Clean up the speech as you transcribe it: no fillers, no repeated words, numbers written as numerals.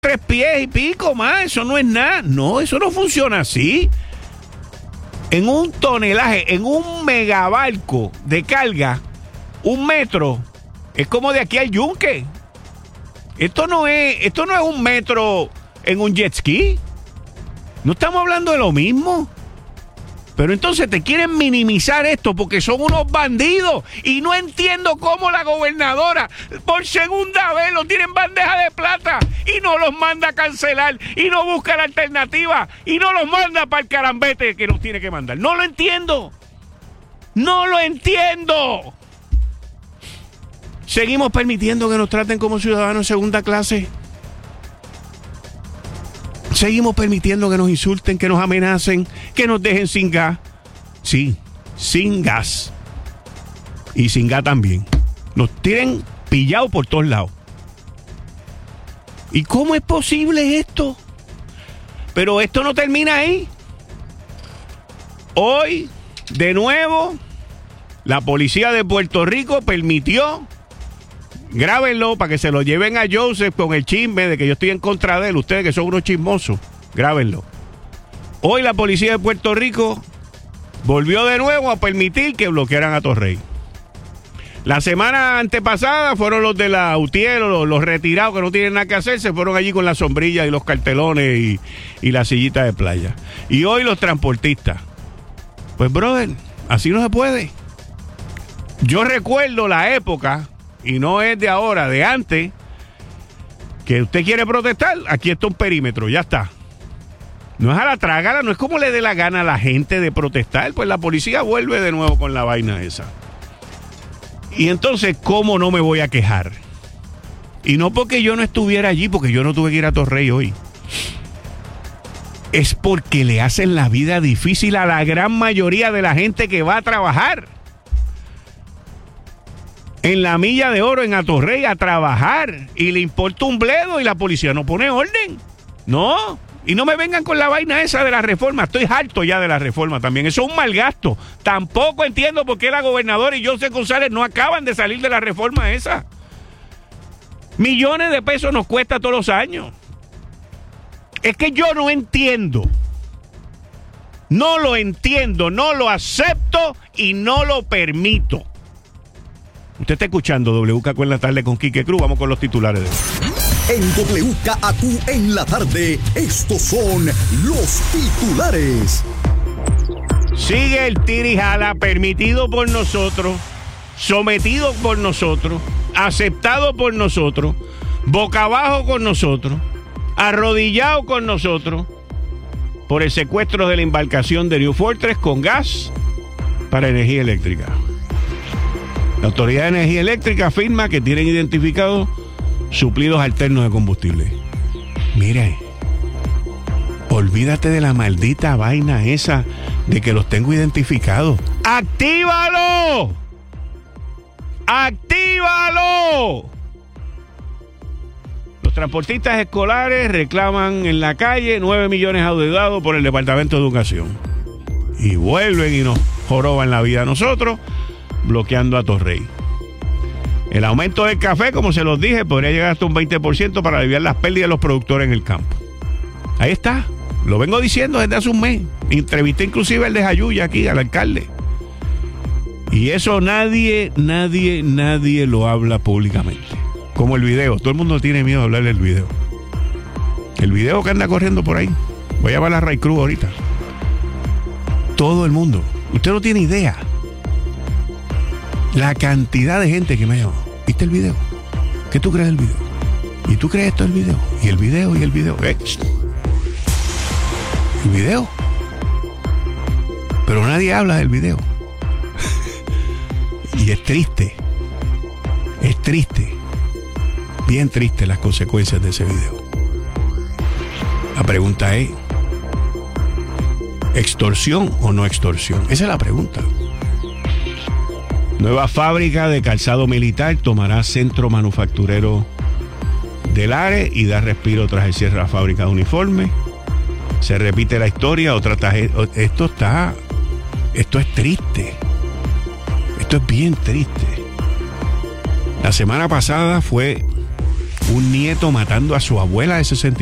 3 pies y pico más, eso no es nada. No, eso no funciona así. En un tonelaje, en un megabarco de carga, 1 metro, es como de aquí al yunque. Esto no es 1 metro en un jet ski. No estamos hablando de lo mismo. Pero entonces te quieren minimizar esto porque son unos bandidos. Y no entiendo cómo la gobernadora por segunda vez lo tiene en bandeja de plata y no los manda a cancelar y no busca la alternativa y no los manda para el carambete que nos tiene que mandar. No lo entiendo. No lo entiendo. Seguimos permitiendo que nos traten como ciudadanos de segunda clase. Seguimos permitiendo que nos insulten, que nos amenacen, que nos dejen sin gas. Sí, sin gas. Y sin gas también. Nos tienen pillados por todos lados. ¿Y cómo es posible esto? Pero esto no termina ahí. Hoy, de nuevo, la policía de Puerto Rico permitió, grábenlo para que se lo lleven a Joseph con el chisme de que yo estoy en contra de él. Ustedes que son unos chismosos, grábenlo. Hoy la policía de Puerto Rico volvió de nuevo a permitir que bloquearan a Torrey. La semana antepasada fueron los de la UTIER, los retirados que no tienen nada que hacer, se fueron allí con la sombrilla y los cartelones y la sillita de playa. Y hoy los transportistas. Pues, brother, así no se puede. Yo recuerdo la época, y no es de ahora, de antes, que usted quiere protestar, aquí está un perímetro, ya está. No es a la trágala, no es como le dé la gana a la gente de protestar, pues la policía vuelve de nuevo con la vaina esa. Y entonces, ¿cómo no me voy a quejar? Y no porque yo no estuviera allí, porque yo no tuve que ir a Torrey hoy. Es porque le hacen la vida difícil a la gran mayoría de la gente que va a trabajar en la Milla de Oro, en Atorrey, a trabajar, y le importa un bledo y la policía no pone orden. No, y no me vengan con la vaina esa de la reforma. Estoy harto ya de la reforma también. Eso es un mal gasto. Tampoco entiendo por qué la gobernadora y José González no acaban de salir de la reforma esa. Millones de pesos nos cuesta todos los años. Es que yo no entiendo. No lo entiendo, no lo acepto y no lo permito. Usted está escuchando WKQ en la tarde con Quique Cruz. Vamos con los titulares de hoy. En WKQ en la tarde, estos son los titulares. Sigue el tirijala permitido por nosotros, sometido por nosotros, aceptado por nosotros, boca abajo con nosotros, arrodillado con nosotros, por el secuestro de la embarcación de New Fortress con gas para energía eléctrica. La Autoridad de Energía Eléctrica afirma que tienen identificados suplidos alternos de combustible. Mire, olvídate de la maldita vaina esa de que los tengo identificados. ¡Actívalo! ¡Actívalo! Los transportistas escolares reclaman en la calle 9 millones adeudados por el Departamento de Educación. Y vuelven y nos joroban la vida a nosotros, bloqueando a Torrey. El aumento del café, como se los dije, podría llegar hasta un 20% para aliviar las pérdidas de los productores en el campo. Ahí está. Lo vengo diciendo desde hace un mes. Entrevisté inclusive al de Jayuya aquí, al alcalde. Y eso nadie lo habla públicamente. Como el video. Todo el mundo tiene miedo de hablar del video. El video que anda corriendo por ahí. Voy a llamar a Ray Cruz ahorita. Todo el mundo. Usted no tiene idea. La cantidad de gente que me ha llamado. ¿Viste el video? ¿Qué tú crees del video? ¿Y tú crees esto del video? Y el video, y el video. El video. Pero nadie habla del video. Y es triste. Es triste. Bien triste las consecuencias de ese video. La pregunta es, ¿extorsión o no extorsión? Esa es la pregunta. Nueva fábrica de calzado militar tomará centro manufacturero del ARE y da respiro tras el cierre de la fábrica de uniformes. Se repite la historia, otra tarjeta. Esto es triste. Esto es bien triste. La semana pasada fue Un nieto matando a su abuela de 60